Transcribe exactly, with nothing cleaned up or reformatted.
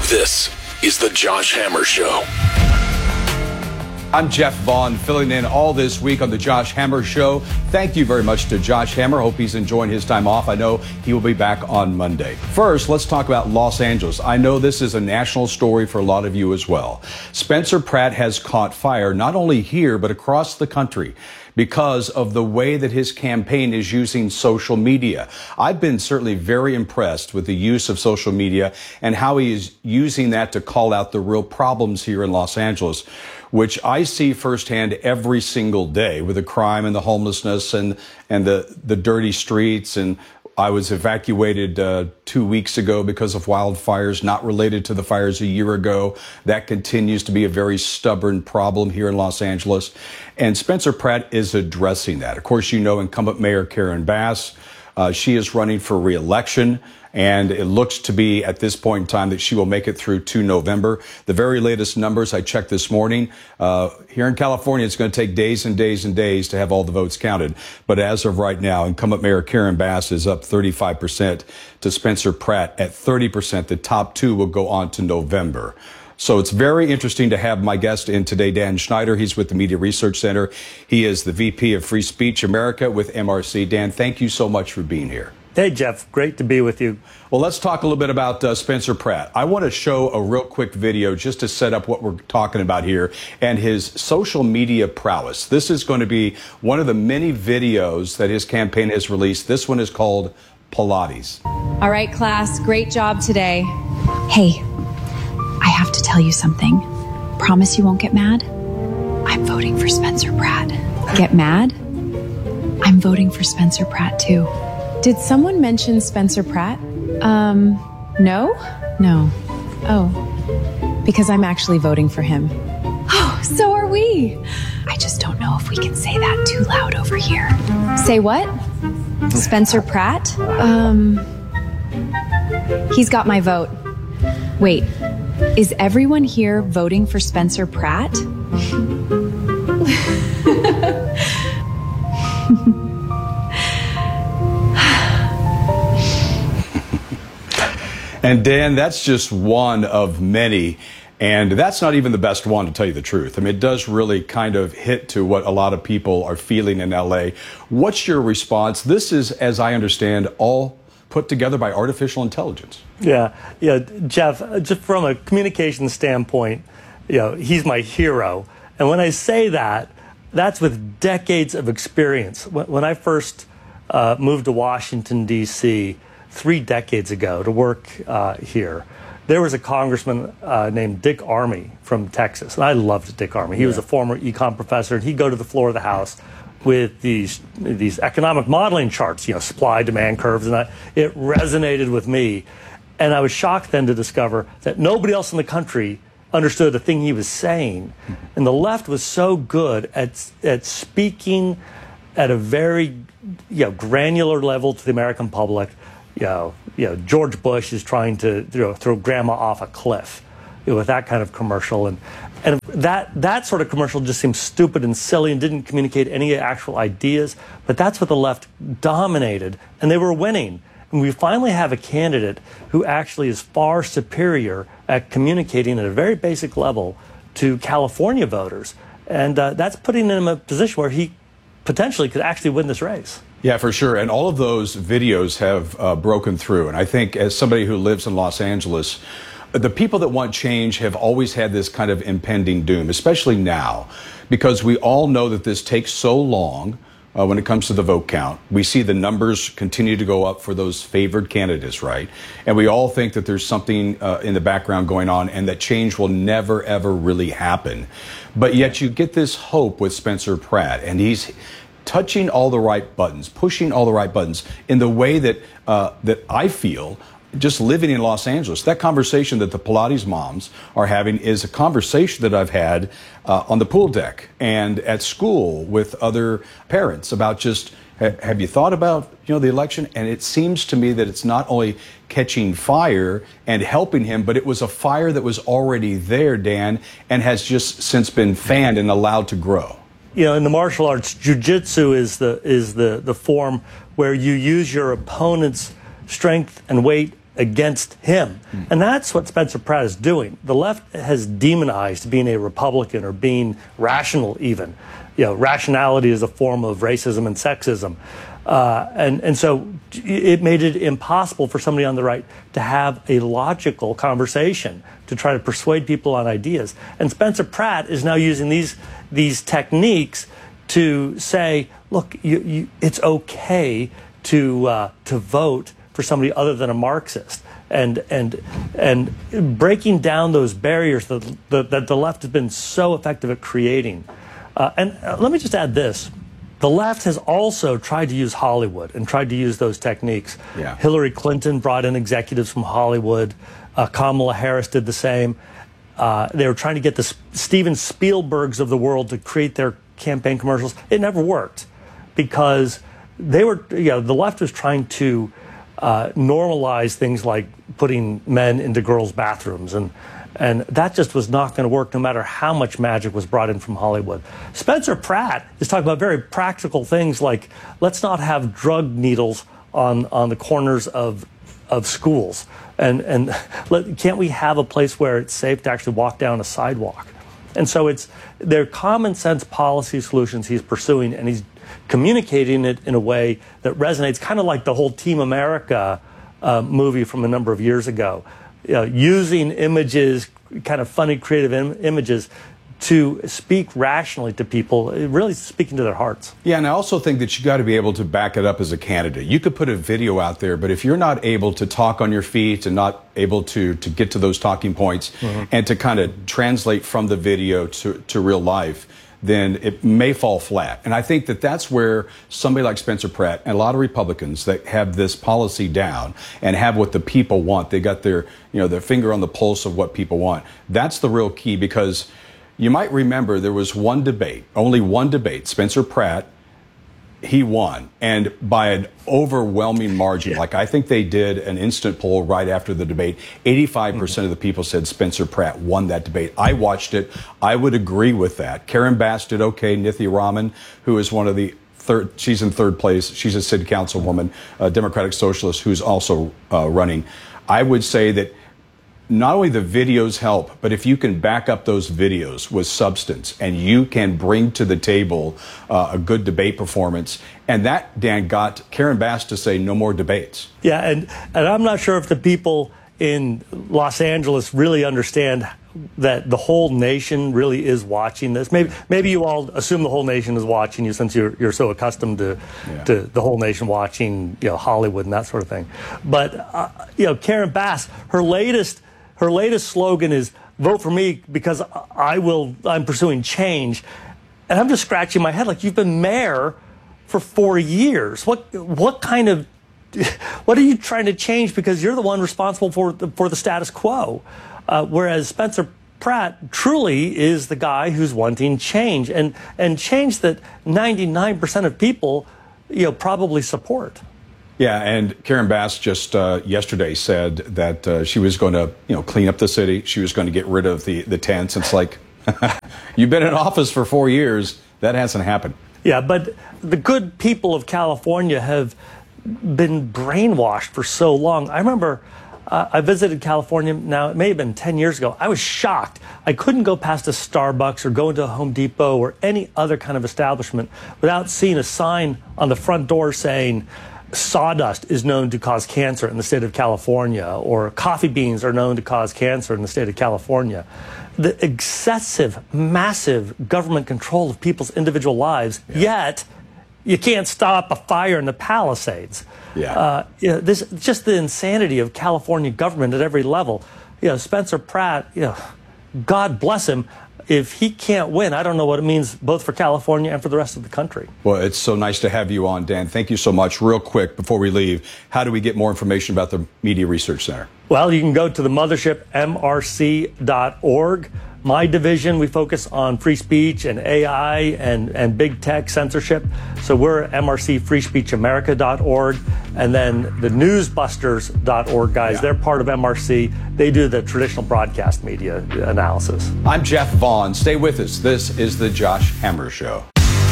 This is the Josh Hammer Show. I'm Jeff Vaughn, filling in all this week on the Josh Hammer Show. Thank you very much to Josh Hammer. Hope he's enjoying his time off. I know he will be back on Monday. First, let's talk about Los Angeles. I know this is a national story for a lot of you as well. Spencer Pratt has caught fire, not only here, but across the country, because of the way that his campaign is using social media. I've been certainly very impressed with the use of social media and how he is using that to call out the real problems here in Los Angeles, which I see firsthand every single day with the crime and the homelessness and, and the, the dirty streets. And I was evacuated uh, two weeks ago because of wildfires, not related to the fires a year ago. That continues to be a very stubborn problem here in Los Angeles. And Spencer Pratt is addressing that. Of course, you know incumbent Mayor Karen Bass. Uh, she is running for re-election, and it looks to be at this point in time that she will make it through to November. The very latest numbers I checked this morning, uh, here in California, it's going to take days and days and days to have all the votes counted. But as of right now, incumbent Mayor Karen Bass is up thirty-five percent to Spencer Pratt at thirty percent. The top two will go on to November. So it's very interesting to have my guest in today, Dan Schneider. He's with the Media Research Center. He is the V P of Free Speech America with M R C. Dan, thank you so much for being here. Hey, Jeff. Great to be with you. Well, let's talk a little bit about uh, Spencer Pratt. I want to show a real quick video just to set up what we're talking about here and his social media prowess. This is going to be one of the many videos that his campaign has released. This one is called Pilates. All right, class. Great job today. Hey, I have to tell you something. Promise you won't get mad? I'm voting for Spencer Pratt. Get mad? I'm voting for Spencer Pratt, too. Did someone mention Spencer Pratt? Um, no? No. Oh, because I'm actually voting for him. Oh, so are we. I just don't know if we can say that too loud over here. Say what? Spencer Pratt? Um, he's got my vote. Wait, is everyone here voting for Spencer Pratt? And Dan, that's just one of many. And that's not even the best one, to tell you the truth. I mean, it does really kind of hit to what a lot of people are feeling in L A. What's your response? This is, as I understand, all put together by artificial intelligence. Yeah, yeah, Jeff, just from a communication standpoint, you know, he's my hero. And when I say that, that's with decades of experience. When, when I first uh, moved to Washington, D C, three decades ago to work uh, here, there was a congressman uh, named Dick Armey from Texas. And I loved Dick Armey. He yeah. was a former econ professor, and he'd go to the floor of the House with these these economic modeling charts, you know, supply demand curves, and I, it resonated with me. And I was shocked then to discover that nobody else in the country understood the thing he was saying. And the left was so good at at speaking at a very you know granular level to the American public. You know, you know, George Bush is trying to you know, throw grandma off a cliff you know, with that kind of commercial. And and that, that sort of commercial just seemed stupid and silly and didn't communicate any actual ideas. But that's what the left dominated, and they were winning. And we finally have a candidate who actually is far superior at communicating at a very basic level to California voters. And uh, that's putting him in a position where he potentially could actually win this race. Yeah, for sure. And all of those videos have uh, broken through. And I think as somebody who lives in Los Angeles, the people that want change have always had this kind of impending doom, especially now, because we all know that this takes so long uh, when it comes to the vote count. We see the numbers continue to go up for those favored candidates, right? And we all think that there's something uh, in the background going on and that change will never, ever really happen. But yet you get this hope with Spencer Pratt, and he's touching all the right buttons, pushing all the right buttons in the way that uh, that I feel just living in Los Angeles. That conversation that the Pilates moms are having is a conversation that I've had uh, on the pool deck and at school with other parents about just, have you thought about, you know, the election? And it seems to me that it's not only catching fire and helping him, but it was a fire that was already there, Dan, and has just since been fanned and allowed to grow. You know, in the martial arts, jiu-jitsu is the is the the form where you use your opponent's strength and weight against him. Mm. And that's what Spencer Pratt is doing. The left has demonized being a Republican or being rational even. You know, rationality is a form of racism and sexism. Uh, and, and so it made it impossible for somebody on the right to have a logical conversation, to try to persuade people on ideas. And Spencer Pratt is now using these, these techniques to say, look, you, you, it's okay to, uh, to vote for somebody other than a Marxist. And, and, and breaking down those barriers that, that, that the left has been so effective at creating. Uh, and uh, let me just add this. The left has also tried to use Hollywood and tried to use those techniques. Yeah. Hillary Clinton brought in executives from Hollywood. Uh, Kamala Harris did the same. Uh, they were trying to get the Steven Spielbergs of the world to create their campaign commercials. It never worked because they were, you know, the left was trying to uh, normalize things like putting men into girls' bathrooms, and and that just was not going to work no matter how much magic was brought in from Hollywood. Spencer Pratt is talking about very practical things like, let's not have drug needles on, on the corners of of schools. And, and let, can't we have a place where it's safe to actually walk down a sidewalk? And so it's, they're common sense policy solutions he's pursuing, and he's communicating it in a way that resonates, kind of like the whole Team America uh, movie from a number of years ago. You know, using images, kind of funny, creative im images, to speak rationally to people, really speaking to their hearts. Yeah, and I also think that you got to be able to back it up as a candidate. You could put a video out there, but if you're not able to talk on your feet and not able to to get to those talking points, mm-hmm. and to kind of translate from the video to, to real life, then it may fall flat. And I think that that's where somebody like Spencer Pratt and a lot of Republicans that have this policy down and have what the people want, they got their, you know, their finger on the pulse of what people want. That's the real key, because you might remember there was one debate, only one debate, Spencer Pratt, he won, and by an overwhelming margin. Yeah. Like, I think they did an instant poll right after the debate. eighty-five percent mm-hmm. of the people said Spencer Pratt won that debate. I watched it. I would agree with that. Karen Bass did okay. Nithya Raman, who is one of the third, she's in third place. She's a city councilwoman, a Democratic Socialist who's also uh, running. I would say that not only the videos help, but if you can back up those videos with substance and you can bring to the table uh, a good debate performance, and that, Dan, got Karen Bass to say no more debates. Yeah, and, and I'm not sure if the people in Los Angeles really understand that the whole nation really is watching this. Maybe maybe you all assume the whole nation is watching you since you're you're so accustomed to yeah. to the whole nation watching, you know, Hollywood and that sort of thing. But uh, you know, Karen Bass, her latest her latest slogan is "Vote for me because I will. I'm pursuing change," and I'm just scratching my head. Like, you've been mayor for four years. What what kind of what are you trying to change? Because you're the one responsible for the, for the status quo. Uh, whereas Spencer Pratt truly is the guy who's wanting change, and and change that ninety-nine percent of people, you know, probably support. Yeah, and Karen Bass just uh, yesterday said that uh, she was going to, you know, clean up the city. She was going to get rid of the the tents. It's like, you've been in office for four years. That hasn't happened. Yeah, but the good people of California have been brainwashed for so long. I remember. Uh, I visited California, now it may have been ten years ago. I was shocked. I couldn't go past a Starbucks or go into a Home Depot or any other kind of establishment without seeing a sign on the front door saying sawdust is known to cause cancer in the state of California, or coffee beans are known to cause cancer in the state of California. The excessive, massive government control of people's individual lives, yeah. yet you can't stop a fire in the Palisades. Yeah. Uh, you know, this just the insanity of California government at every level. You know, Spencer Pratt, you know, God bless him. If he can't win, I don't know what it means both for California and for the rest of the country. Well, it's so nice to have you on, Dan. Thank you so much. Real quick, before we leave, how do we get more information about the Media Research Center? Well, you can go to the mothership M R C dot org. My division, we focus on free speech and A I and, and big tech censorship. So we're M R C free speech america dot org. And then the newsbusters dot org guys, yeah. they're part of M R C. They do the traditional broadcast media analysis. I'm Jeff Vaughn. Stay with us. This is The Josh Hammer Show.